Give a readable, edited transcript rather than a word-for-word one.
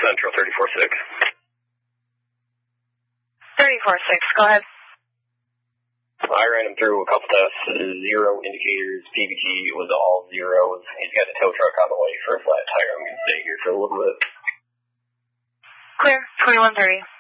Central, 34-6. 34-6, go ahead. I ran him through a couple tests, 0 indicators, PVT was all zeros. He's got a tow truck on the way for a flat tire. I'm going to stay here for a little bit. Clear, 2130.